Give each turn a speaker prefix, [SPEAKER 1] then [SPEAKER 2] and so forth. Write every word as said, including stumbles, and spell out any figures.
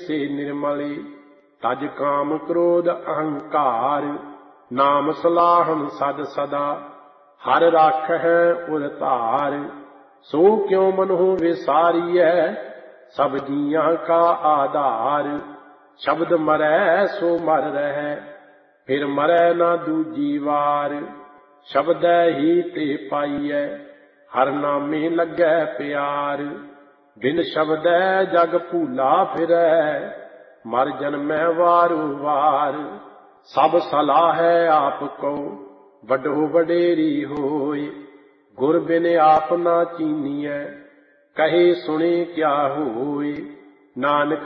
[SPEAKER 1] ਸੇ ਨਿਰਮਲੇ। ਤਜ ਕਾਮ ਕ੍ਰੋਧ ਅਹੰਕਾਰ, ਨਾਮ ਸਲਾਹਨ ਸਦ ਸਦਾ। ਹਰ ਰਾਖਹਿ ਉਰ ਧਾਰ, ਸੋ ਕਿਉ ਮਨਹੁ ਵਿਸਾਰੀਐ। ਸਭ ਜੀਆਂ ਕਾ ਆਧਾਰ, ਸ਼ਬਦ ਮਰੈ ਸੋ ਮਰ ਰਹਿ। ਫਿਰ ਮਰੈ ਨਾ ਦੂਜੀ ਵਾਰ, ਸ਼ਬਦੈ ਹੀ ਤੇ ਪਾਈਐ। ਹਰ ਨਾਮੇ ਲੱਗੈ ਪਿਆਰ, ਬਿਨ ਸ਼ਬਦੈ ਜਗ ਭੂਲਾ ਫਿਰੈ। ਮਰ ਜਨਮੈ ਵਾਰੋ ਵਾਰ, ਸਭ ਸਲਾਹੈ ਆਪ ਕੋ। ਵੱਡੋ ਵਡੇਰੀ ਹੋਇ, ਗੁਰ ਬਿਨ ਆਪ ਨਾ ਚੀਨੀਐ। ਕਹੇ ਸੁਣੇ ਕਿਆ ਹੋਇ, ਨਾਨਕ